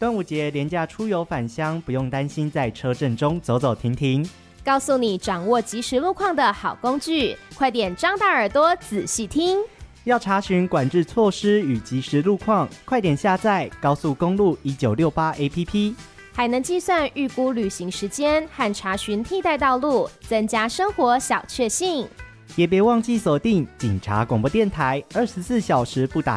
端午节连假出游返乡，不用担心在车阵中走走停停， 告诉你掌握即时路况的好工具，快点张大耳朵仔细听。 要查询管制措施与即时路况，快点下载高速公路1968 APP， 还能计算预估旅行时间和查询替代道路，增加生活小确幸。 也别忘记锁定警察广播电台，24小时不打